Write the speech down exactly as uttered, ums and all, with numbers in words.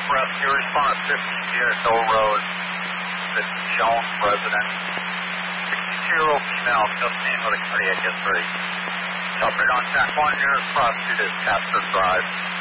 Rescue response fifteen unit Hill Road. It's Jones resident. sixty-two-year-old female, just named with a cardiac history. Operator on track one, unit cross to this Casper Drive.